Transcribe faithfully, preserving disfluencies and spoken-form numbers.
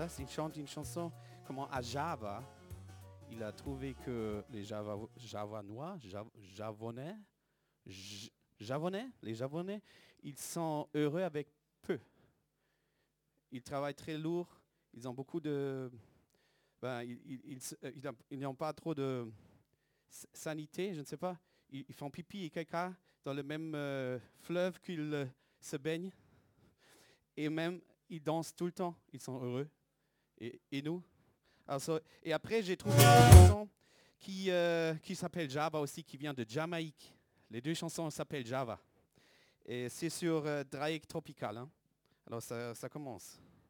Texas. Il chante une chanson comment à Java, il a trouvé que les Java, Javanois, Jav, Javonais, J- Javonais, les Javonais, ils sont heureux avec peu. Ils travaillent très lourd, ils ont beaucoup de... Ben, ils, ils, ils, ils, ils n'ont pas trop de sanité, je ne sais pas. Ils, ils font pipi et caca dans le même euh, fleuve qu'ils euh, se baignent. Et même, ils dansent tout le temps. Ils sont heureux. Et, et nous? Alors, ça- et après, j'ai trouvé une chanson qui, euh, qui s'appelle Java aussi, qui vient de Jamaïque. Les deux chansons s'appellent Java. Et c'est sur euh, Drake Tropical. Hein. Alors, ça, ça commence.